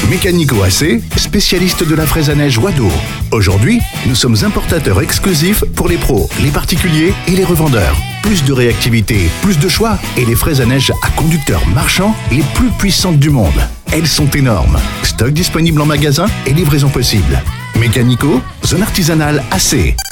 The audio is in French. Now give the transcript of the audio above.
Mécanico AC, spécialiste de la fraise à neige Wado. Aujourd'hui, nous sommes importateurs exclusifs pour les pros, les particuliers et les revendeurs. Plus de réactivité, plus de choix et les fraises à neige à conducteur marchand les plus puissantes du monde. Elles sont énormes. Stock disponible en magasin et livraison possible. Mécanico, zone artisanale AC.